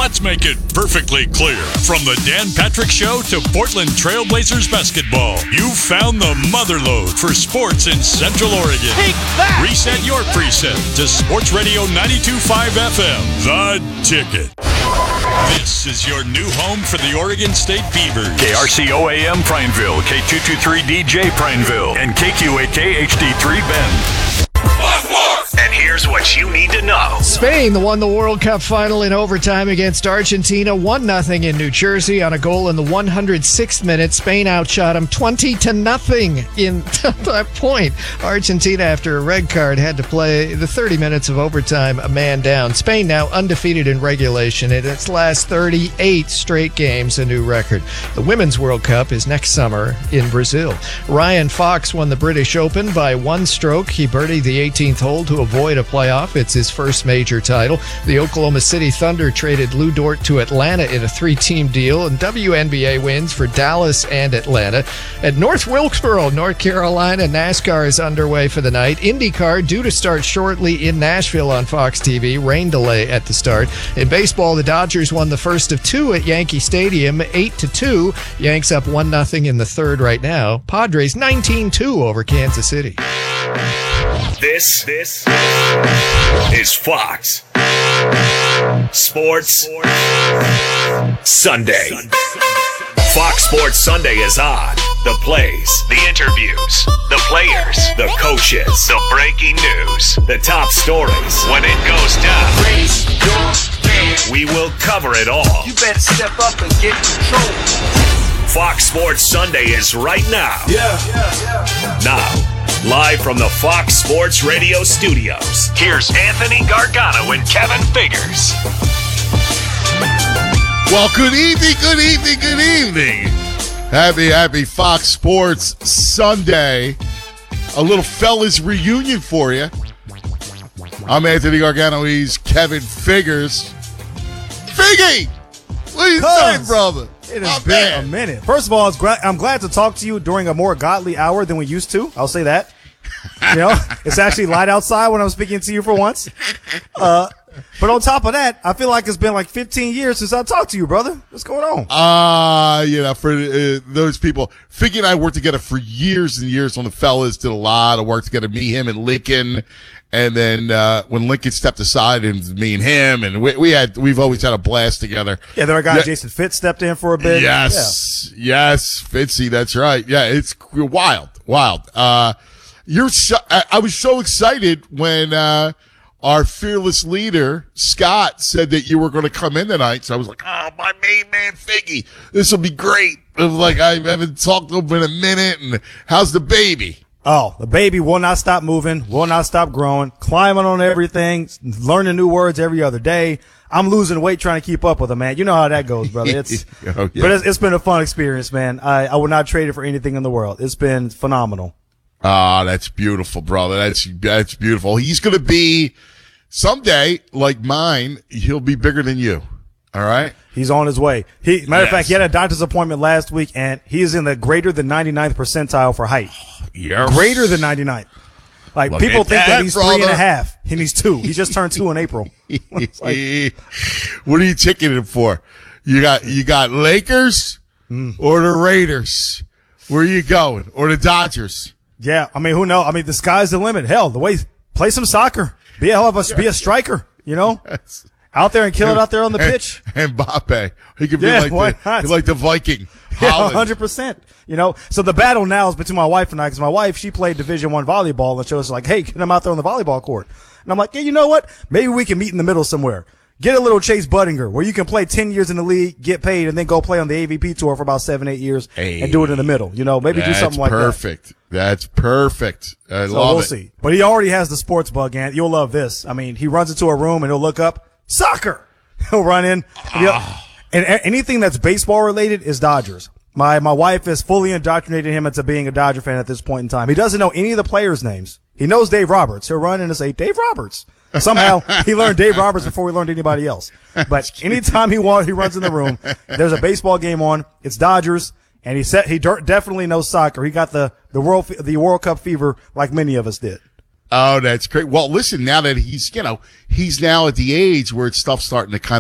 Let's make it perfectly clear. From the Dan Patrick Show to Portland Trailblazers basketball, you found the motherlode for sports in Central Oregon. Take that! Reset your preset to Sports Radio 92.5 FM, The Ticket. This is your new home for the Oregon State Beavers. KRCO-AM Prineville, K223DJ Prineville, and KQAK HD3 Bend. And here's what you need to know. Spain won the World Cup final in overtime against Argentina, 1-0 in New Jersey on a goal in the 106th minute. Spain outshot them 20-0 in that point. Argentina, after a red card, had to play the 30 minutes of overtime a man down. Spain now undefeated in regulation in its last 38 straight games, a new record. The Women's World Cup is next summer in Brazil. Ryan Fox won the British Open by one stroke. He birdied the 18th hole to avoid a playoff. It's his first major title. The Oklahoma City Thunder traded Lou Dort to Atlanta in a 3-team deal, and WNBA wins for Dallas and Atlanta. At North Wilkesboro, North Carolina, NASCAR is underway for the night. IndyCar due to start shortly in Nashville on Fox TV. Rain delay at the start. In baseball, the Dodgers won the first of two at Yankee Stadium, 8-2. Yanks up 1-0 in the third right now. Padres 19-2 over Kansas City. This is Fox Sports Sunday. Fox Sports Sunday is on. The plays, the interviews, the players, the coaches, the breaking news, the top stories. When it goes down, Raise your hand. we will cover it all. You better step up and get control. Fox Sports Sunday is right now. Now, live from the Fox Sports Radio studios, here's Anthony Gargano and Kevin Figures. Well, good evening. Happy Fox Sports Sunday. A little fellas reunion for you. I'm Anthony Gargano. He's Kevin Figures. Figgy! What are you saying, brother? It has been a minute. First of all, I'm glad to talk to you during a more godly hour than we used to. I'll say that. You know, it's actually light outside when I'm speaking to you for once. But on top of that, I feel like it's been like 15 years since I talked to you, brother. What's going on? For those people, Figgy and I worked together for years and years on the fellas, did a lot of work together, me, him, and Lincoln. And then, when Lincoln stepped aside, and me and him, and we've always had a blast together. Yeah, then our guy Jason Fitz stepped in for a bit. Yes, Fitzy, that's right. Yeah, it's wild. I was so excited when, our fearless leader, Scott, said that you were going to come in tonight. So I was like, oh, my main man, Figgy. This will be great. I was like, I haven't talked to him in a minute. And how's the baby? Oh, the baby will not stop moving, will not stop growing, climbing on everything, learning new words every other day. I'm losing weight trying to keep up with him, man. You know how that goes, brother. But it's been a fun experience, man. I would not trade it for anything in the world. It's been phenomenal. Ah, that's beautiful, brother. That's beautiful. He's going to be someday, like mine, he'll be bigger than you. All right. He's on his way. Matter of fact, he had a doctor's appointment last week, and he is in the greater than 99th percentile for height. Yes. Greater than 99th. Like, Look people think that he's brother. 3.5, and he's 2. He just turned 2 in April. What are you ticketing for? You got Lakers or the Raiders? Where are you going? Or the Dodgers? Yeah, I mean, who knows? I mean, the sky's the limit. Hell, play some soccer. Be a striker, you know? Yes. Out there and kill it out there on the pitch. And Mbappe. He could be like the Viking. Yeah, 100%. You know, so the battle now is between my wife and I, because my wife, she played Division I volleyball, and she was like, hey, get him out there on the volleyball court. And I'm like, yeah, you know what? Maybe we can meet in the middle somewhere. Get a little Chase Budinger where you can play 10 years in the league, get paid, and then go play on the AVP tour for about 7-8 years and do it in the middle. You know, maybe do something like that. That's perfect. I love it. We'll see. But he already has the sports bug, and you'll love this. I mean, he runs into a room and he'll look up, soccer. He'll run in. And anything that's baseball related is Dodgers. My wife has fully indoctrinated him into being a Dodger fan at this point in time. He doesn't know any of the players' names. He knows Dave Roberts. He'll run in and say, Dave Roberts. Somehow he learned Dave Roberts before he learned anybody else. But anytime he runs in the room, there's a baseball game on. It's Dodgers, and he definitely knows soccer. He got the World Cup fever like many of us did. Oh, that's great. Well, listen, now that he's now at the age where it's stuff starting to kind